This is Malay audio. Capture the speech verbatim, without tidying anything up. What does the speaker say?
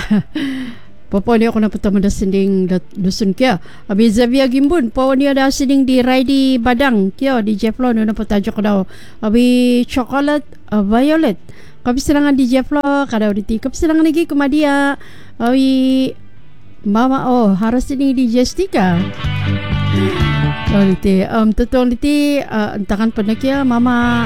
Papa ni ako na pertama dah sending dusun kia. Abi Zavia Gimbun, papa ni ada sending di Raidi Badang kia di Jeflo ni na patajuk daw. Abi Chocolate uh, Violet. Kapi serangan di Jeflo kada di kapi serangan lagi kumadia. Abi Mama oh harus sending di Justika. Oh, liti um totoo liti uh, entakan pernah kia mama